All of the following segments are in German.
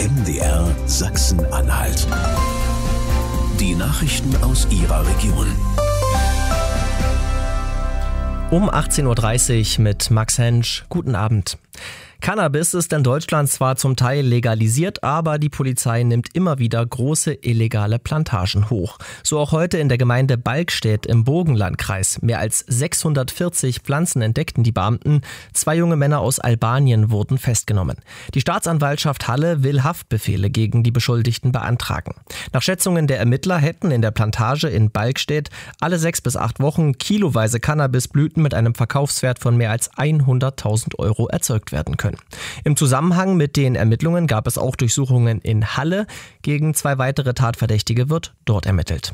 MDR Sachsen-Anhalt. Die Nachrichten aus Ihrer Region. Um 18.30 Uhr mit Max Hensch. Guten Abend. Cannabis ist in Deutschland zwar zum Teil legalisiert, aber die Polizei nimmt immer wieder große illegale Plantagen hoch. So auch heute in der Gemeinde Balkstedt im Burgenlandkreis. Mehr als 640 Pflanzen entdeckten die Beamten. 2 junge Männer aus Albanien wurden festgenommen. Die Staatsanwaltschaft Halle will Haftbefehle gegen die Beschuldigten beantragen. Nach Schätzungen der Ermittler hätten in der Plantage in Balkstedt alle 6 bis 8 Wochen kiloweise Cannabisblüten mit einem Verkaufswert von mehr als 100.000 Euro erzeugt werden können. Im Zusammenhang mit den Ermittlungen gab es auch Durchsuchungen in Halle. Gegen 2 weitere Tatverdächtige wird dort ermittelt.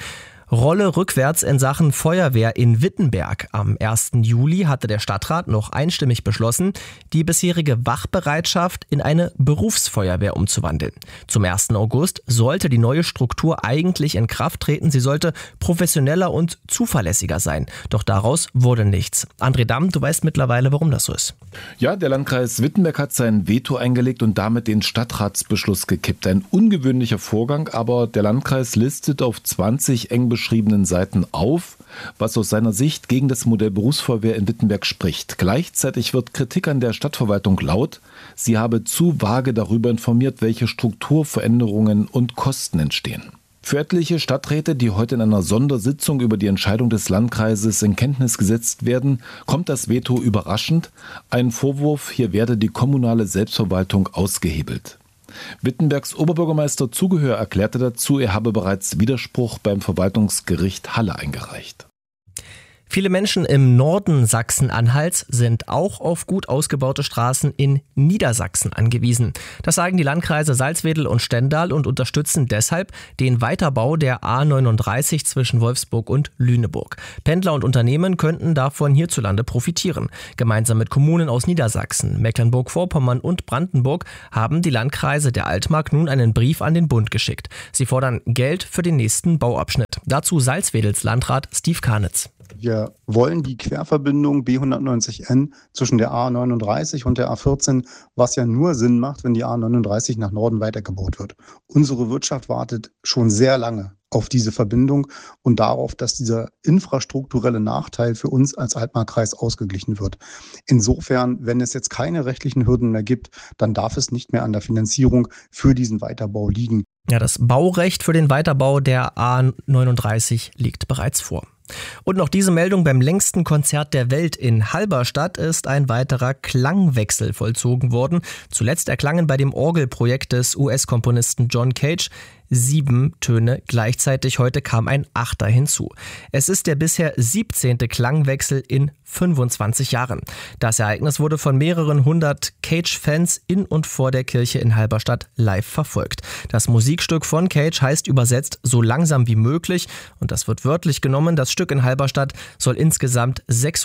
Rolle rückwärts in Sachen Feuerwehr in Wittenberg. Am 1. Juli hatte der Stadtrat noch einstimmig beschlossen, die bisherige Wachbereitschaft in eine Berufsfeuerwehr umzuwandeln. Zum 1. August sollte die neue Struktur eigentlich in Kraft treten. Sie sollte professioneller und zuverlässiger sein. Doch daraus wurde nichts. André Damm, du weißt mittlerweile, warum das so ist. Ja, der Landkreis Wittenberg hat sein Veto eingelegt und damit den Stadtratsbeschluss gekippt. Ein ungewöhnlicher Vorgang, aber der Landkreis listet auf 20 eng beschriebenen Seiten auf, was aus seiner Sicht gegen das Modell Berufsfeuerwehr in Wittenberg spricht. Gleichzeitig wird Kritik an der Stadtverwaltung laut. Sie habe zu vage darüber informiert, welche Strukturveränderungen und Kosten entstehen. Für etliche Stadträte, die heute in einer Sondersitzung über die Entscheidung des Landkreises in Kenntnis gesetzt werden, kommt das Veto überraschend. Ein Vorwurf, hier werde die kommunale Selbstverwaltung ausgehebelt. Wittenbergs Oberbürgermeister Zugehör erklärte dazu, er habe bereits Widerspruch beim Verwaltungsgericht Halle eingereicht. Viele Menschen im Norden Sachsen-Anhalts sind auch auf gut ausgebaute Straßen in Niedersachsen angewiesen. Das sagen die Landkreise Salzwedel und Stendal und unterstützen deshalb den Weiterbau der A39 zwischen Wolfsburg und Lüneburg. Pendler und Unternehmen könnten davon hierzulande profitieren. Gemeinsam mit Kommunen aus Niedersachsen, Mecklenburg-Vorpommern und Brandenburg haben die Landkreise der Altmark nun einen Brief an den Bund geschickt. Sie fordern Geld für den nächsten Bauabschnitt. Dazu Salzwedels Landrat Steve Karnitz. Wir wollen die Querverbindung B190N zwischen der A39 und der A14, was ja nur Sinn macht, wenn die A39 nach Norden weitergebaut wird. Unsere Wirtschaft wartet schon sehr lange auf diese Verbindung und darauf, dass dieser infrastrukturelle Nachteil für uns als Altmarkkreis ausgeglichen wird. Insofern, wenn es jetzt keine rechtlichen Hürden mehr gibt, dann darf es nicht mehr an der Finanzierung für diesen Weiterbau liegen. Ja, das Baurecht für den Weiterbau der A39 liegt bereits vor. Und noch diese Meldung: beim längsten Konzert der Welt in Halberstadt ist ein weiterer Klangwechsel vollzogen worden. Zuletzt erklangen bei dem Orgelprojekt des US-Komponisten John Cage 7 Töne gleichzeitig. Heute kam ein 8. hinzu. Es ist der bisher 17. Klangwechsel in 25 Jahren. Das Ereignis wurde von mehreren 100 Cage-Fans in und vor der Kirche in Halberstadt live verfolgt. Das Musikstück von Cage heißt übersetzt "So langsam wie möglich" und das wird wörtlich genommen. Das Stück in Halberstadt soll insgesamt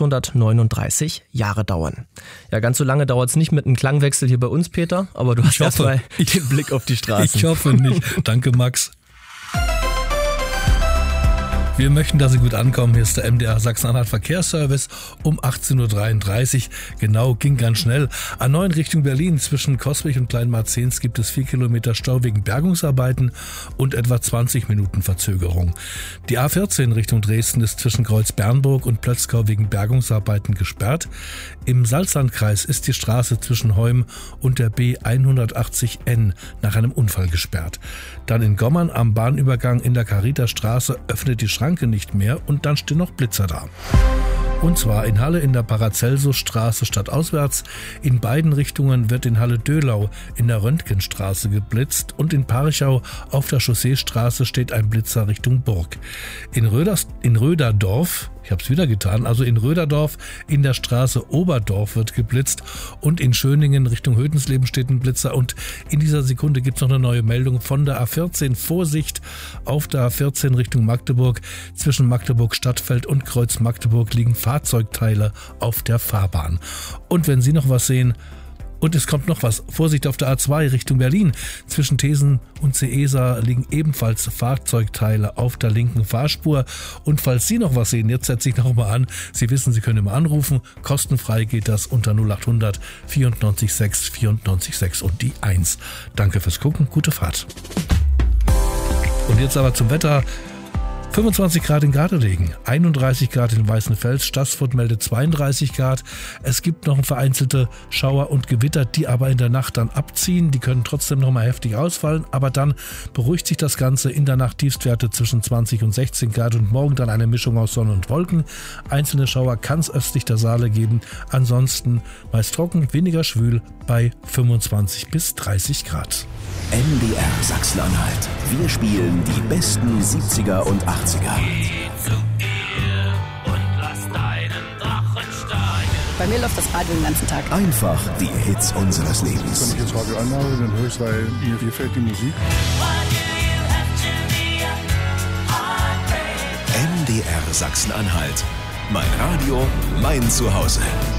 639 Jahre dauern. Ja, ganz so lange dauert es nicht mit einem Klangwechsel hier bei uns, Peter, aber du hast erstmal den Blick auf die Straßen. Ich hoffe nicht. Danke, Max. Wir möchten, dass Sie gut ankommen. Hier ist der MDR Sachsen-Anhalt Verkehrsservice um 18.33 Uhr. Genau, ging ganz schnell. A9 Richtung Berlin zwischen Coswig und Kleinmarzens gibt es 4 Kilometer Stau wegen Bergungsarbeiten und etwa 20 Minuten Verzögerung. Die A14 Richtung Dresden ist zwischen Kreuz-Bernburg und Plötzkau wegen Bergungsarbeiten gesperrt. Im Salzlandkreis ist die Straße zwischen Heum und der B180N nach einem Unfall gesperrt. Dann in Gommern am Bahnübergang in der Carita-Straße öffnet die Schranke nicht mehr und dann stehen noch Blitzer da. Und zwar in Halle in der Paracelsus-Straße stadtauswärts. In beiden Richtungen wird in Halle-Döhlau in der Röntgenstraße geblitzt und in Parichau auf der Chausseestraße steht ein Blitzer Richtung Burg. In Röderdorf, ich habe es wieder getan, also in Röderdorf in der Straße Oberdorf wird geblitzt und in Schöningen Richtung Hötensleben steht ein Blitzer und in dieser Sekunde gibt es noch eine neue Meldung von der A14. Vorsicht auf der A14 Richtung Magdeburg. Zwischen Magdeburg-Stadtfeld und Kreuz Magdeburg liegen Fahrzeugteile auf der Fahrbahn. Und wenn Sie noch was sehen, Und es kommt noch was. Vorsicht auf der A2 Richtung Berlin. Zwischen Thesen und Seesa liegen ebenfalls Fahrzeugteile auf der linken Fahrspur. Und falls Sie noch was sehen, jetzt setze ich noch mal an. Sie wissen, Sie können immer anrufen. Kostenfrei geht das unter 0800 94 6 94 6 und die 1. Danke fürs Gucken. Gute Fahrt. Und jetzt aber zum Wetter. 25 Grad in Gardelegen, 31 Grad in Weißenfels, Stassfurt meldet 32 Grad. Es gibt noch vereinzelte Schauer und Gewitter, die aber in der Nacht dann abziehen. Die können trotzdem noch mal heftig ausfallen, aber dann beruhigt sich das Ganze. In der Nacht Tiefstwerte zwischen 20 und 16 Grad und morgen dann eine Mischung aus Sonne und Wolken. Einzelne Schauer kann es östlich der Saale geben. Ansonsten meist trocken, weniger schwül bei 25 bis 30 Grad. MDR Sachsen-Anhalt. Wir spielen die besten 70er und 80er. Bei mir läuft das Radio den ganzen Tag. Einfach die Hits unseres Lebens. Wenn ich jetzt Radio anmache, dann höre ich es, weil mir gefällt die Musik. MDR Sachsen-Anhalt. Mein Radio, mein Zuhause.